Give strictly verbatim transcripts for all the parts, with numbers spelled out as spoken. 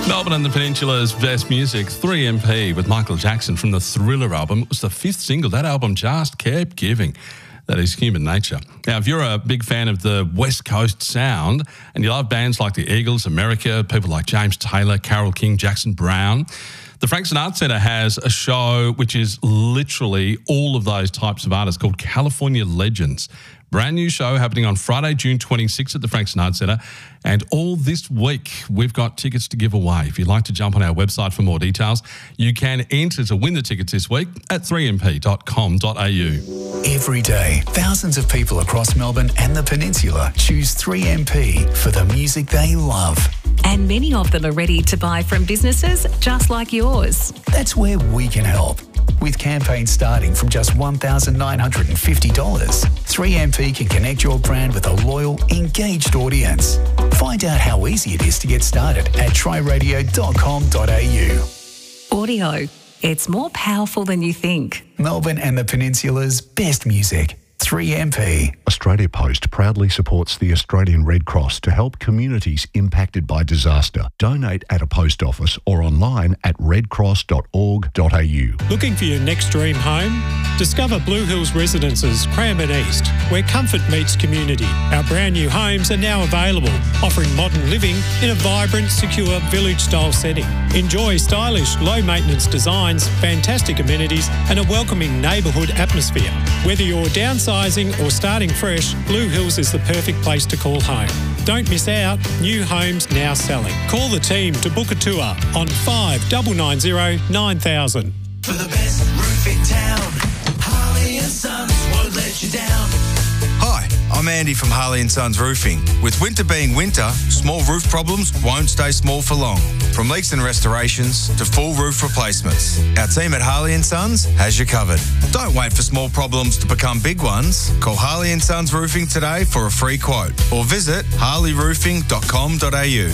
Melbourne and the Peninsula's best music, three M P with Michael Jackson from the Thriller album. It was the fifth single. That album just kept giving. That is Human Nature. Now, if you're a big fan of the West Coast sound and you love bands like the Eagles, America, people like James Taylor, Carole King, Jackson Browne, the Frankston Arts Centre has a show which is literally all of those types of artists called California Legends. Brand new show happening on Friday, June twenty-sixth at the Frankston Arts Centre. And all this week, we've got tickets to give away. If you'd like to jump on our website for more details, you can enter to win the tickets this week at three m p dot com dot a u. Every day, thousands of people across Melbourne and the Peninsula choose three M P for the music they love. And many of them are ready to buy from businesses just like yours. That's where we can help. With campaigns starting from just one thousand nine hundred fifty dollars, three M P can connect your brand with a loyal, engaged audience. Find out how easy it is to get started at try radio dot com dot a u. Audio. It's more powerful than you think. Melbourne and the Peninsula's best music. three M P. Australia Post proudly supports the Australian Red Cross to help communities impacted by disaster. Donate at a post office or online at red cross dot org dot a u. Looking for your next dream home? Discover Blue Hills Residences, Cranbourne East, where comfort meets community. Our brand new homes are now available, offering modern living in a vibrant, secure, village-style setting. Enjoy stylish, low-maintenance designs, fantastic amenities, and a welcoming neighbourhood atmosphere. Whether you're downsizing or starting fresh, Blue Hills is the perfect place to call home. Don't miss out. New homes now selling. Call the team to book a tour on five nine nine zero nine thousand. For the best roof in town, Harley and Sons won't let you down. Hi, I'm Andy from Harley and Sons Roofing. With winter being winter, small roof problems won't stay small for long. From leaks and restorations to full roof replacements, our team at Harley and Sons has you covered. Don't wait for small problems to become big ones. Call Harley and Sons Roofing today for a free quote or visit harley roofing dot com dot a u.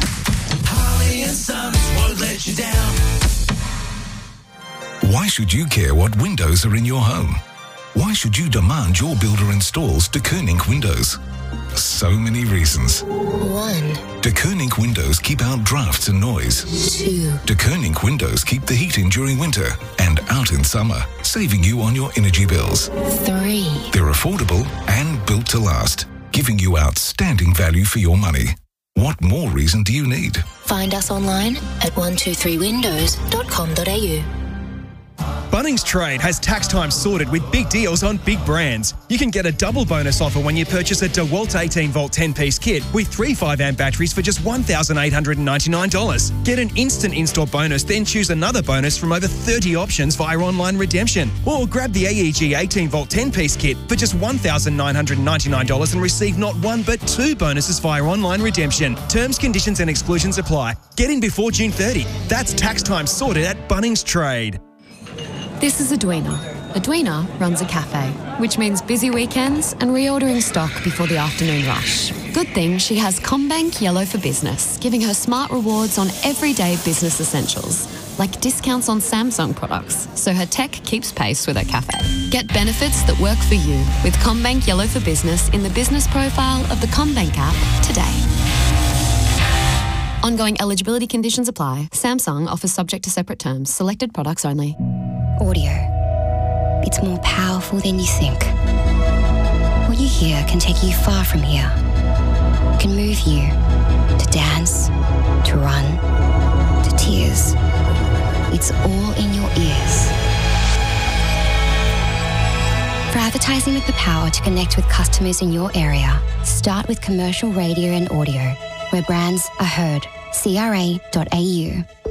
Harley and Sons won't let you down. Why should you care what windows are in your home? Why should you demand your builder installs De Koning windows? So many reasons. One. De Koning windows keep out drafts and noise. Two. De Koning windows keep the heat in during winter and out in summer, saving you on your energy bills. Three. They're affordable and built to last, giving you outstanding value for your money. What more reason do you need? Find us online at one two three windows dot com dot a u. Bunnings Trade has tax time sorted with big deals on big brands. You can get a double bonus offer when you purchase a DeWalt eighteen volt ten piece kit with three five amp batteries for just one thousand eight hundred ninety-nine dollars. Get an instant install bonus, then choose another bonus from over thirty options via online redemption. Or grab the A E G eighteen volt ten piece kit for just one thousand nine hundred ninety-nine dollars and receive not one but two bonuses via online redemption. Terms, conditions and exclusions apply. Get in before June thirtieth. That's tax time sorted at Bunnings Trade. This is Edwina. Edwina runs a cafe, which means busy weekends and reordering stock before the afternoon rush. Good thing she has CommBank Yellow for Business, giving her smart rewards on everyday business essentials, like discounts on Samsung products, so her tech keeps pace with her cafe. Get benefits that work for you with CommBank Yellow for Business in the business profile of the CommBank app today. Ongoing eligibility conditions apply. Samsung offers subject to separate terms. Selected products only. Audio. It's more powerful than you think. What you hear can take you far from here. It can move you to dance, to run, to tears. It's all in your ears. For advertising with the power to connect with customers in your area, start with commercial radio and audio, where brands are heard. C R A dot A U.